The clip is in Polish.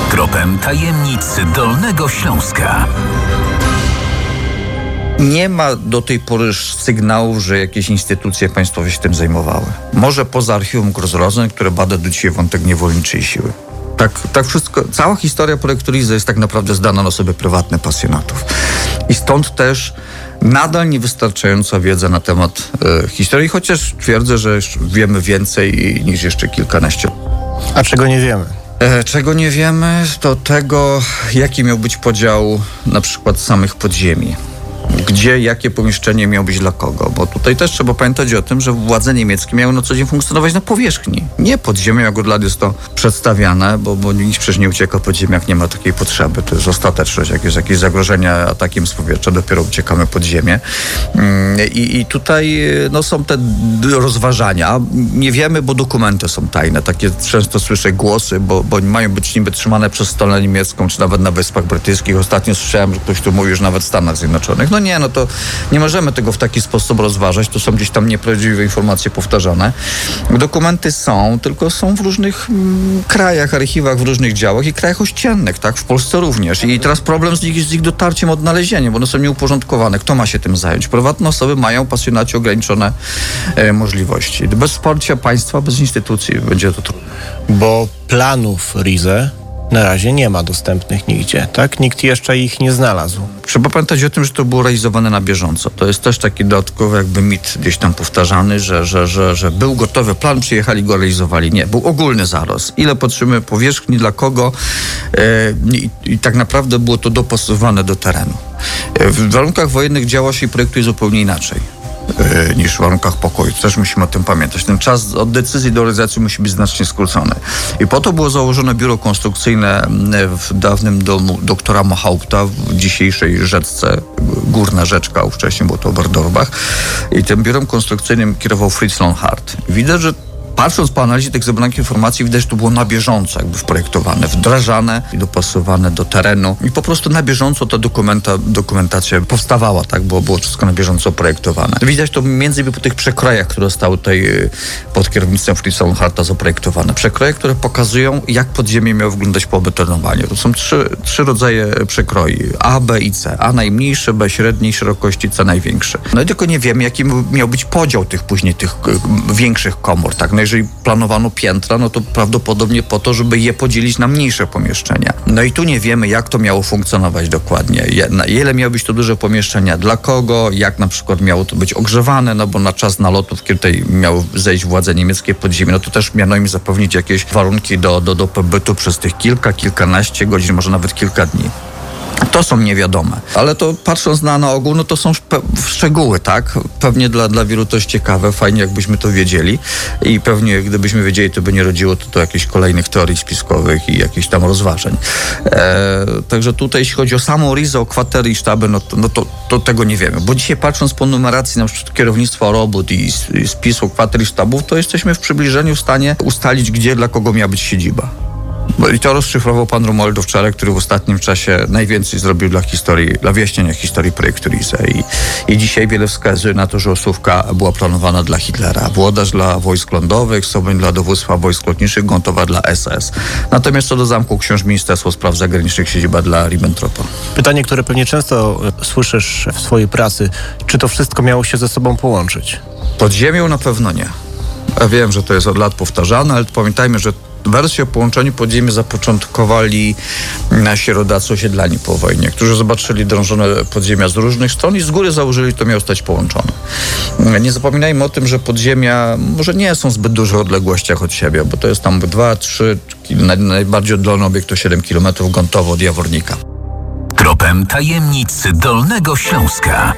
Tropem tajemnic Dolnego Śląska. Nie ma do tej pory sygnałów, że jakieś instytucje państwowe się tym zajmowały. Może poza archiwum Grozrozen, które bada do dzisiaj wątek niewolniczej siły. Tak wszystko, cała historia projektu Rize jest tak naprawdę zdana na osoby prywatne pasjonatów. I stąd też nadal niewystarczająca wiedza na temat historii, chociaż twierdzę, że wiemy więcej niż jeszcze kilkanaście. A czego nie wiemy? Czego nie wiemy, to tego, jaki miał być podział na przykład samych podziemi. Gdzie, jakie pomieszczenie miało być dla kogo. Bo tutaj też trzeba pamiętać o tym, że władze niemieckie miały na co dzień funkcjonować na powierzchni. Nie pod ziemią, jak od lat jest to przedstawiane, bo nikt przecież nie ucieka pod ziemię, jak nie ma takiej potrzeby. To jest ostateczność. Jak jest jakieś zagrożenie atakiem z powietrza, dopiero uciekamy pod ziemię. I tutaj są te rozważania. Nie wiemy, bo dokumenty są tajne. Takie często słyszę głosy, bo mają być niby trzymane przez stronę niemiecką, czy nawet na Wyspach Brytyjskich. Ostatnio słyszałem, że ktoś tu mówił, że nawet w Stanach Zjednoczonych. To nie możemy tego w taki sposób rozważać. To są gdzieś tam nieprawdziwe informacje powtarzane. Dokumenty są, tylko są w różnych krajach, archiwach, w różnych działach i krajach ościennych, tak? W Polsce również. I teraz problem z ich dotarciem, odnalezieniem, bo one są nieuporządkowane. Kto ma się tym zająć? Prywatne osoby mają, pasjonaci, ograniczone możliwości. Bez wsparcia państwa, bez instytucji będzie to trudne. Bo planów Rize na razie nie ma dostępnych nigdzie, tak? Nikt jeszcze ich nie znalazł. Trzeba pamiętać o tym, że to było realizowane na bieżąco. To jest też taki dodatkowy jakby mit gdzieś tam powtarzany, że był gotowy plan, przyjechali, go realizowali. Nie, był ogólny zarost. Ile potrzebujemy powierzchni, dla kogo i tak naprawdę było to dopasowane do terenu. W warunkach wojennych działa się i projektuje zupełnie inaczej niż w warunkach pokoju. Też musimy o tym pamiętać. Ten czas od decyzji do realizacji musi być znacznie skrócony. I po to było założone biuro konstrukcyjne w dawnym domu doktora Mohaupta w dzisiejszej Rzeczce, Górna Rzeczka, wcześniej było to Oberdorbach. I tym biurem konstrukcyjnym kierował Fritz Lonhardt. Widać, że patrząc po analizie tych zebranych informacji, widać, że to było na bieżąco jakby wprojektowane, wdrażane i dopasowane do terenu. I po prostu na bieżąco ta dokumentacja powstawała, tak? Było wszystko na bieżąco projektowane. Widać to między innymi po tych przekrojach, które zostały tutaj pod kierownictwem Fritza Lonhardta zaprojektowane. Przekroje, które pokazują, jak podziemie miało wyglądać po obetonowaniu. To są trzy rodzaje przekroi. A, B i C. A najmniejsze, B średniej szerokości, C największe. No i tylko nie wiemy, jaki miał być podział tych większych komor, tak? No jeżeli planowano piętra, no to prawdopodobnie po to, żeby je podzielić na mniejsze pomieszczenia. No i tu nie wiemy, jak to miało funkcjonować dokładnie. Ile miało być to duże pomieszczenia, dla kogo, jak na przykład miało to być ogrzewane, no bo na czas nalotów, kiedy tutaj miały zejść władze niemieckie pod ziemię, no to też miano im zapewnić jakieś warunki do pobytu przez tych kilkanaście godzin, może nawet kilka dni. To są niewiadome. Ale to patrząc na ogół, no to są szczegóły, tak? Pewnie dla wielu to jest ciekawe, fajnie jakbyśmy to wiedzieli i pewnie gdybyśmy wiedzieli, to by nie rodziło to jakichś kolejnych teorii spiskowych i jakichś tam rozważań. Także tutaj, jeśli chodzi o samą Rizę, o kwatery i sztaby, to tego nie wiemy. Bo dzisiaj patrząc po numeracji na przykład kierownictwa robót i spisu kwater i sztabów, to jesteśmy w przybliżeniu w stanie ustalić, gdzie dla kogo miała być siedziba. I to rozszyfrował pan Romuald Owczarek, który w ostatnim czasie najwięcej zrobił dla wyjaśnienia historii projektu Rize. I dzisiaj wiele wskazuje na to, że Ossówka była planowana dla Hitlera, Włodarz dla wojsk lądowych, Soboń dla dowództwa wojsk lotniczych, Gontowa dla SS. Natomiast co do Zamku Książ, Ministerstwo Spraw Zagranicznych, siedziba dla Ribbentropa. Pytanie, które pewnie często słyszysz w swojej pracy, czy to wszystko miało się ze sobą połączyć? Pod ziemią na pewno nie. Ja wiem, że to jest od lat powtarzane, ale pamiętajmy, że wersję o połączeniu podziemia zapoczątkowali nasi rodacy osiedlani po wojnie, którzy zobaczyli drążone podziemia z różnych stron i z góry założyli, że to miało stać połączone. Nie zapominajmy o tym, że podziemia może nie są zbyt dużych odległościach od siebie, bo to jest tam 2-3, najbardziej oddalony obiekt to 7 km Gontowo od Jawornika. Tropem tajemnic Dolnego Śląska.